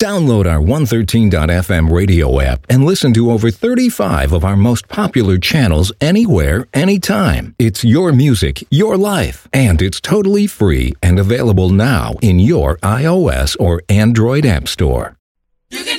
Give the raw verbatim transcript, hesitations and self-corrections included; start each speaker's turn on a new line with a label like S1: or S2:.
S1: Download our one thirteen dot f m radio app and listen to over thirty-five of our most popular channels anywhere, anytime. It's your music, your life, and it's totally free and available now in your iOS or Android app store.
S2: You can